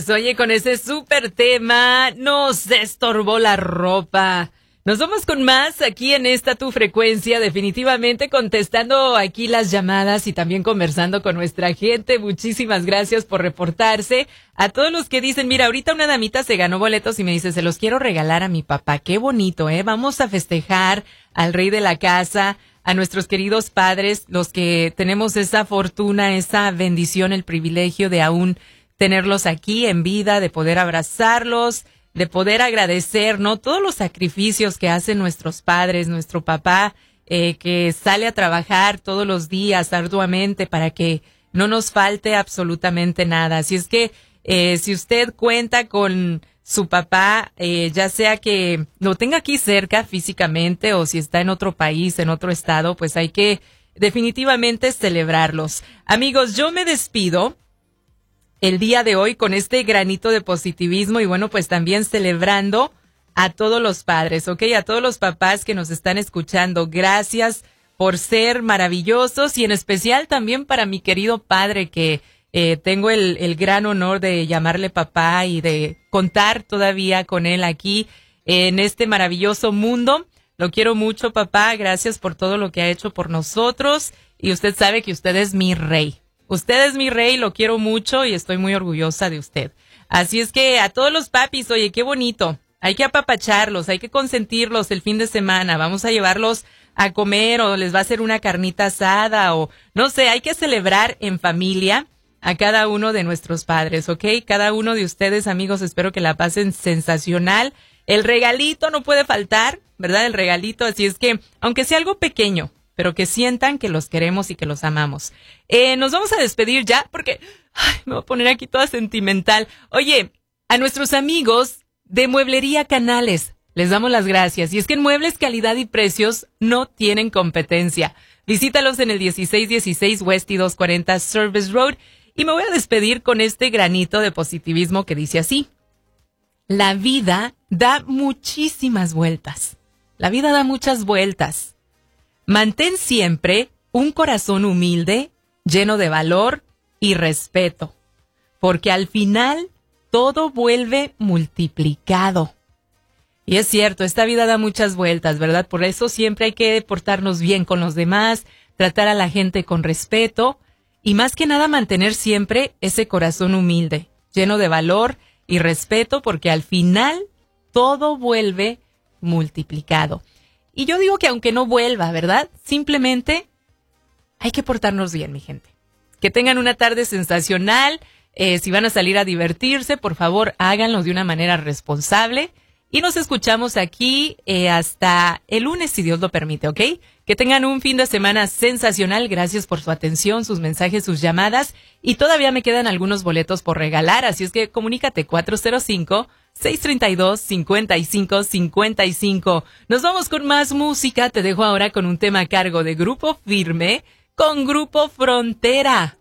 Oye, con ese súper tema, nos estorbó la ropa. Nos vamos con más aquí en esta tu frecuencia, definitivamente contestando aquí las llamadas y también conversando con nuestra gente. Muchísimas gracias por reportarse. A todos los que dicen, mira, ahorita una damita se ganó boletos y me dice, se los quiero regalar a mi papá. Qué bonito, ¿eh? Vamos a festejar al rey de la casa, a nuestros queridos padres, los que tenemos esa fortuna, esa bendición, el privilegio de aún tenerlos aquí en vida, de poder abrazarlos, de poder agradecer, ¿no? Todos los sacrificios que hacen nuestros padres, nuestro papá, que sale a trabajar todos los días arduamente para que no nos falte absolutamente nada. Así es que si usted cuenta con su papá, ya sea que lo tenga aquí cerca físicamente o si está en otro país, en otro estado, pues hay que definitivamente celebrarlos. Amigos, yo me despido el día de hoy con este granito de positivismo y bueno, pues también celebrando a todos los padres, ¿ok? A todos los papás que nos están escuchando. Gracias por ser maravillosos y en especial también para mi querido padre que tengo el gran honor de llamarle papá y de contar todavía con él aquí en este maravilloso mundo. Lo quiero mucho, papá. Gracias por todo lo que ha hecho por nosotros y usted sabe que usted es mi rey. Usted es mi rey, lo quiero mucho y estoy muy orgullosa de usted. Así es que a todos los papis, oye, qué bonito. Hay que apapacharlos, hay que consentirlos el fin de semana. Vamos a llevarlos a comer o les va a hacer una carnita asada o no sé, hay que celebrar en familia a cada uno de nuestros padres, ¿ok? Cada uno de ustedes, amigos, espero que la pasen sensacional. El regalito no puede faltar, ¿verdad? El regalito, así es que, aunque sea algo pequeño, pero que sientan que los queremos y que los amamos. Nos vamos a despedir ya porque me voy a poner aquí toda sentimental. Oye, a nuestros amigos de Mueblería Canales les damos las gracias. Y es que en muebles, calidad y precios no tienen competencia. Visítalos en el 1616 West y 240 Service Road. Y me voy a despedir con este granito de positivismo que dice así. La vida da muchísimas vueltas. La vida da muchas vueltas. Mantén siempre un corazón humilde, lleno de valor y respeto, porque al final todo vuelve multiplicado. Y es cierto, esta vida da muchas vueltas, ¿verdad? Por eso siempre hay que portarnos bien con los demás, tratar a la gente con respeto y más que nada mantener siempre ese corazón humilde, lleno de valor y respeto, porque al final todo vuelve multiplicado. Y yo digo que aunque no vuelva, ¿verdad? Simplemente hay que portarnos bien, mi gente. Que tengan una tarde sensacional. Si van a salir a divertirse, por favor, háganlo de una manera responsable. Y nos escuchamos aquí hasta el lunes, si Dios lo permite, ¿ok? Que tengan un fin de semana sensacional. Gracias por su atención, sus mensajes, sus llamadas. Y todavía me quedan algunos boletos por regalar, así es que comunícate 405-632-5555. Nos vamos con más música. Te dejo ahora con un tema a cargo de Grupo Firme con Grupo Frontera.